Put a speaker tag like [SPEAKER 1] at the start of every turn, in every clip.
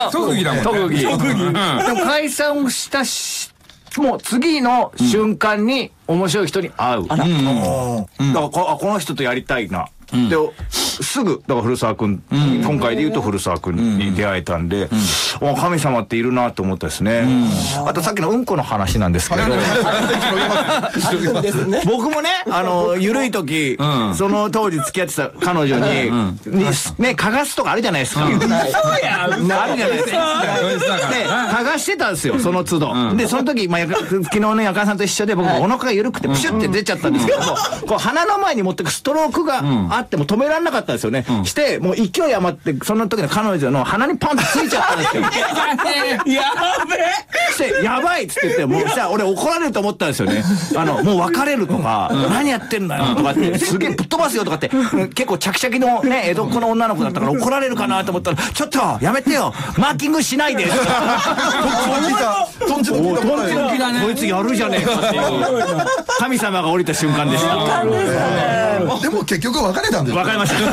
[SPEAKER 1] 特技だもんね。
[SPEAKER 2] 特技。
[SPEAKER 1] 特技。
[SPEAKER 2] でも解散したもう次の瞬間に面白い人に会う。だからこの人とやりたいな。ですぐだから古澤君、今回で言うと古澤君に出会えたんで、神様っているなと思ったですね。あとさっきのうんこの話なんですけど、僕もね緩い時、その当時付き合ってた彼女にね嗅がすとかあるじゃないですか。そうやあるじゃないですか。で嗅がしてたんですよ、その都度。でその時昨日ねやかんさんと一緒で僕お腹が緩くてプシュって出ちゃったんですけど、こう鼻の前に持ってくストロークがあっても止められなかったんですよね。してもう勢い余ってその時の彼女の鼻にポンとついちゃったんですよ。やべえ。してやばいっつって言ってもうさ俺怒られると思ったんですよね。もう別れるとか何やってんだよとかってすげえぶっ飛ばすよとかって結構チャキチャキのね江戸っ子の女の子だったから怒られるかなと思ったらちょっとやめてよマーキングしないで。トンチ抜きだね。こいつやるじゃねえかっていう神様が降りた瞬間でした。
[SPEAKER 3] でも結局別れたんですよ。
[SPEAKER 2] 別れました。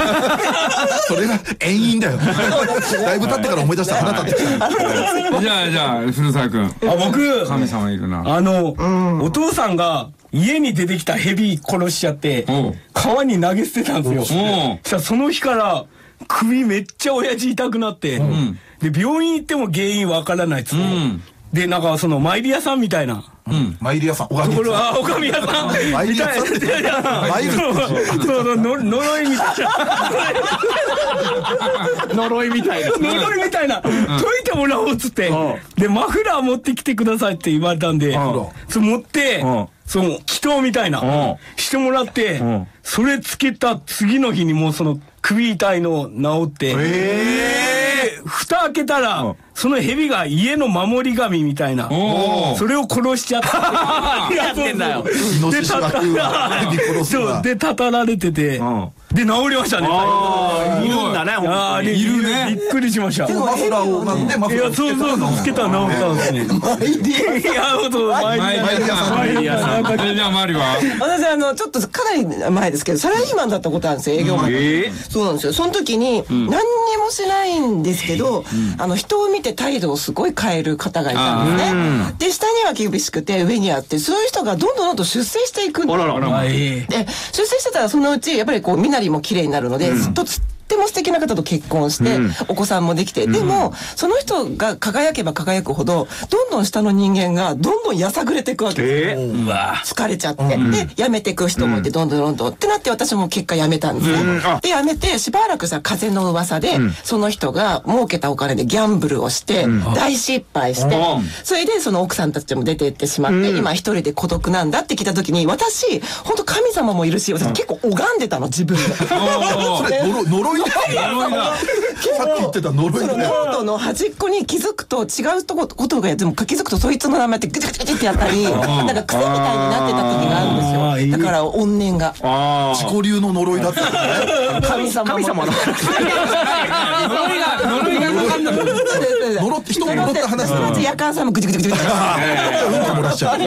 [SPEAKER 3] それが遠因だよ。だいぶ経ってから思い出した腹立ってきた。
[SPEAKER 1] じゃあ古澤君。
[SPEAKER 4] 僕
[SPEAKER 1] 神様いるな。
[SPEAKER 4] お父さんが家に出てきた蛇殺しちゃって川に投げ捨てたんですよ。そしたらその日から首めっちゃ親父痛くなってで病院行っても原因わからないっつって。でなんかその参り屋さんみたいな
[SPEAKER 3] 参り屋さん、
[SPEAKER 4] ところはおかみ屋さんみたいな呪いみたいな
[SPEAKER 2] 呪いみたいな
[SPEAKER 4] 呪いみたいな解いてもらおうっつってでマフラー持ってきてくださいって言われたんでそれ持ってその祈祷みたいなしてもらってそれつけた次の日にもうその首痛いの治って蓋開けたらその蛇が家の守り神みたいなそれを殺しちゃった
[SPEAKER 2] やってんだよ。
[SPEAKER 4] でたたられててで治りましたね。
[SPEAKER 2] いるんだね。
[SPEAKER 4] いるね。びっくりしました。
[SPEAKER 3] マフラーをなんでマフラー
[SPEAKER 4] そうつけたら治ったんですね。
[SPEAKER 1] 参り屋さん。じゃあマリは。
[SPEAKER 5] 私ちょっとかなり前ですけどサラリーマンだったことあるんですよ、営業マン。そうなんですよ。その時に何にもしないんですけど人を見て態度をすごい変える方がいたんですね。で下には厳しくて上にあってそういう人がどんどん出世していくんです。で出世してたらそのうちやっぱりこう身なりも綺麗になるのでとっても素敵な方と結婚してお子さんもできてでもその人が輝けば輝くほどどんどん下の人間がどんどんやさぐれていくわけですよ。疲れちゃってで辞めていく人もいてどんどんってなって私も結果辞めたんですね。で辞めてしばらくさ風の噂でその人が儲けたお金でギャンブルをして大失敗してそれでその奥さんたちも出ていってしまって今一人で孤独なんだって聞いた時に私本当神様もいるし私結構拝んでたの自分で。
[SPEAKER 3] 呪いさっき言ってた呪い
[SPEAKER 5] ノートの端っこに気づくと違うことがでも気づくとそいつの名前ってグチグチグチってやったりなんか癖みたいになってた時があるんですよ。だから怨念が
[SPEAKER 3] 自己流の呪いだったんですね。
[SPEAKER 5] 神様の
[SPEAKER 1] 呪いが分かんなくなる。
[SPEAKER 3] 呪って人が呪った話だ。
[SPEAKER 5] 夜間さんもグチグチグチグチ
[SPEAKER 3] 漏らしちゃう。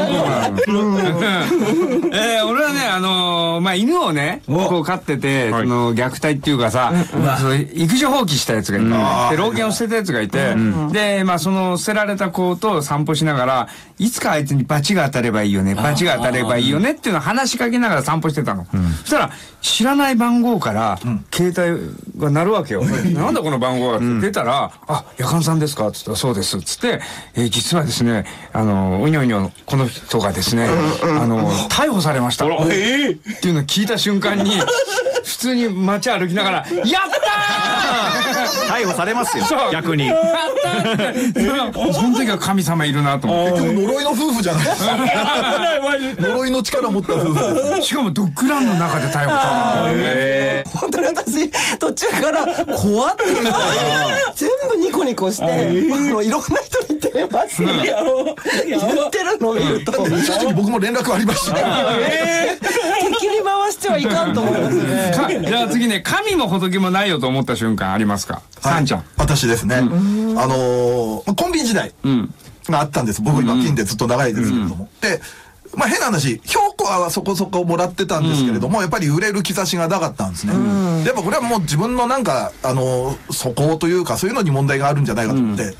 [SPEAKER 1] 俺はね犬をねこう飼ってて虐待っていうかさ育児放棄したやつがいてで老犬を捨てたやつがいてでその捨てられた子と散歩しながらいつかあいつに罰が当たればいいよね罰が当たればいいよねっていうのを話しかけながら散歩してたの。そしたら知らない番号から携帯が鳴るわけよ。なんだこの番号がって出たら「あやかんさんですか?」っつったら「そうです」っつって実はですねうにょうにょこの人がですね逮捕されましたっていうのを聞いた瞬間に普通に街歩きながら「やったー!」
[SPEAKER 2] 逮捕されますよ逆に。
[SPEAKER 1] その時は神様いるなと思って。
[SPEAKER 3] 呪いの夫婦じゃない。呪いの力を持った夫婦。
[SPEAKER 1] しかもドッグランの中で逮捕さ
[SPEAKER 5] 本当に私途中から怖っていうか全部ニコニコしていろんな人に電話して言ってるのを見ると
[SPEAKER 3] 正直僕も連絡ありました。
[SPEAKER 5] 敵に回してはいかんと思いますね。
[SPEAKER 1] じゃあ次ね神も仏もないよと思った瞬間ありますか？さんちゃん。
[SPEAKER 3] 私ですねコンビニ時代があったんです。僕今金でずっと長いですけれどもでまあ変な話、評価はそこそこもらってたんですけれども、やっぱり売れる兆しがなかったんですね。やっぱこれはもう自分のなんか、素行というか、そういうのに問題があるんじゃないかと思って、